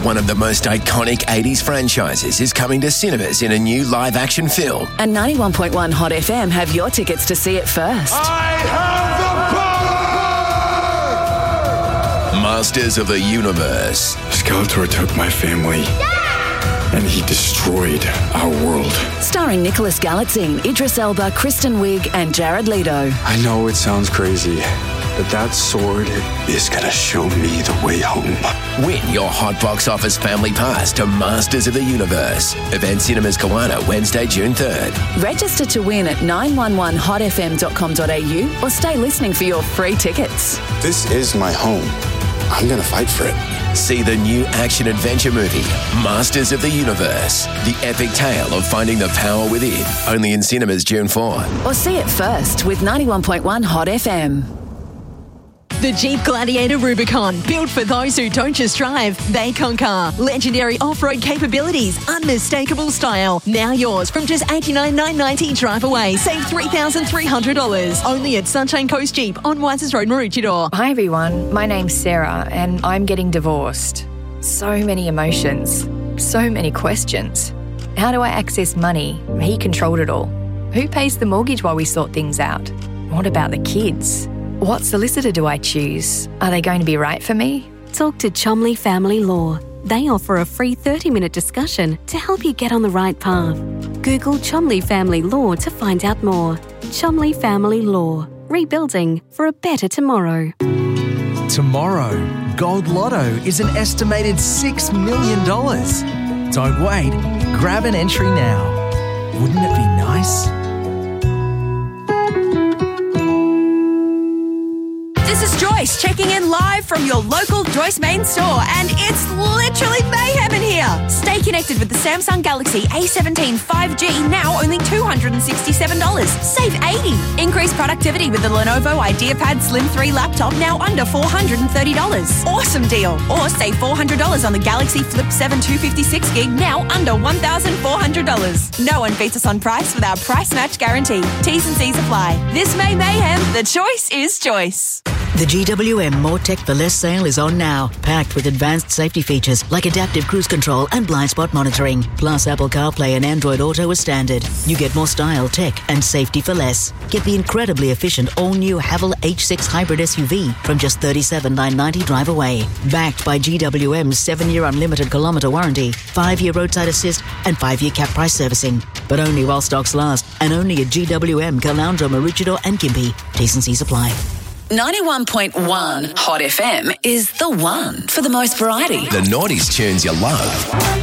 One of the most iconic 80s franchises is coming to cinemas in a new live-action film. And 91.1 Hot FM have your tickets to see it first. I have the power! Masters of the Universe. Skeletor took my family. And he destroyed our world. Starring Nicholas Galitzine, Idris Elba, Kristen Wiig and Jared Leto. I know it sounds crazy, but that sword is gonna show me the way home. Win your Hot Box Office family pass to Masters of the Universe. Event Cinemas Kawana, Wednesday, June 3rd. Register to win at 911hotfm.com.au or stay listening for your free tickets. This is my home. I'm gonna fight for it. See the new action-adventure movie, Masters of the Universe. The epic tale of finding the power within. Only in cinemas June 4. Or see it first with 91.1 Hot FM. The Jeep Gladiator Rubicon, built for those who don't just drive, they conquer. Legendary off-road capabilities, unmistakable style. Now yours from just $89,990 drive away. Save $3,300. Only at Sunshine Coast Jeep on Whites Road, Maroochydore. Hi everyone, my name's Sarah and I'm getting divorced. So many emotions, so many questions. How do I access money? He controlled it all. Who pays the mortgage while we sort things out? What about the kids? What solicitor do I choose? Are they going to be right for me? Talk to Chomley Family Law. They offer a free 30-minute discussion to help you get on the right path. Google Chomley Family Law to find out more. Chomley Family Law. Rebuilding for a better tomorrow. Tomorrow, Gold Lotto is an estimated $6 million. Don't wait. Grab an entry now. Wouldn't it be nice? This is Joyce checking in live from your local Joyce main store, and it's literally mayhem in here. Stay connected with the Samsung Galaxy A17 5G, now only $267. Save $80. Increase productivity with the Lenovo IdeaPad Slim 3 laptop, now under $430. Awesome deal. Or save $400 on the Galaxy Flip 7 256GB, now under $1,400. No one beats us on price with our price match guarantee. T's and C's apply. This May mayhem, the choice is Joyce. The GWM More Tech for Less sale is on now, packed with advanced safety features like adaptive cruise control and blind spot monitoring, plus Apple CarPlay and Android Auto as standard. You get more style, tech and safety for less. Get the incredibly efficient all-new Haval H6 hybrid SUV from just $37,990 drive away. Backed by GWM's 7-year unlimited kilometre warranty, 5-year roadside assist and 5-year cap price servicing. But only while stocks last, and only at GWM, Caloundra, Maroochydore and Gympie. T's and C's apply. 91.1 Hot FM is the one for the most variety. The noughties tunes you love.